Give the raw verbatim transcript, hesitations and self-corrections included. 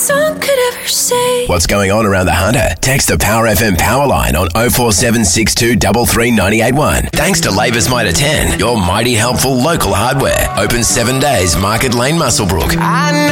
song could ever say. What's going on around the Hunter? Text the Power F M power line on oh four seven six two three three nine eight one. Thanks to Labour's Mitre ten, your mighty helpful local hardware. Open seven days, Market Lane, Muswellbrook. I know